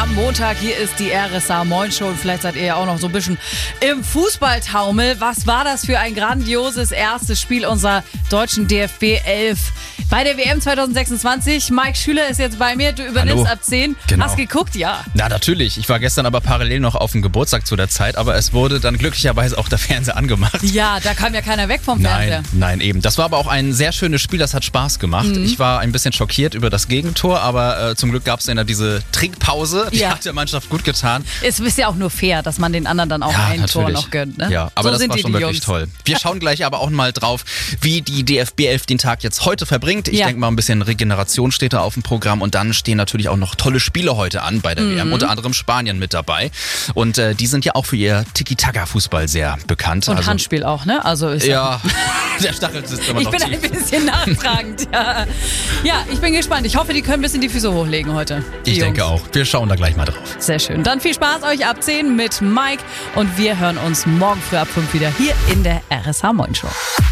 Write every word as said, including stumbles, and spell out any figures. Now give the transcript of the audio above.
am Montag. Hier ist die R S A Moin Show und vielleicht seid ihr ja auch noch so ein bisschen im Fußballtaumel. Was war das für ein grandioses erstes Spiel unserer deutschen D F B elf bei der W M zwanzig sechsundzwanzig? Mike Schüler ist jetzt bei mir, du übernimmst Hallo. ab zehn. Genau. Hast geguckt? Ja. Na, natürlich. Ich war gestern aber parallel noch auf dem Geburtstag zu der Zeit, aber es wurde dann glücklicherweise auch der Fernseher angemacht. Ja, da kam ja keiner weg vom Fernseher. Nein, nein, eben. Das war aber auch ein sehr schönes Spiel, das hat Spaß gemacht. Mhm. Ich war ein bisschen schockiert über das Gegentor, aber äh, zum Glück gab es dann ja diese Trinkpause, die Ja. hat der Mannschaft gut getan. Es ist ja auch nur fair, dass man den anderen dann auch Ja, ein Tor natürlich. noch gönnt. Ne? Ja, aber so das sind war die, schon die wirklich Jungs. toll. Wir schauen gleich aber auch mal drauf, wie die D F B elf den Tag jetzt heute verbringt. Ich Ja. denke mal, ein bisschen Regeneration steht da auf dem Programm und dann stehen natürlich auch noch tolle Spiele heute an bei der Mhm. W M, unter anderem Spanien mit dabei. Und äh, die sind ja auch für ihr Tiki-Taka-Fußball sehr bekannt. Und also, Handspiel auch, ne? Also ist Ja, der Stachel sitzt immer Ich noch bin tief. ein bisschen nachtragend, ja. Ja, ich bin gespannt. Ich hoffe, die können ein bisschen die Füße hochlegen heute. Die Ich Jungs. denke auch. Wir schauen da gleich mal drauf. Sehr schön. Dann viel Spaß euch ab zehn mit Mike und wir hören uns morgen früh ab fünf wieder hier in der R S H Moin Show.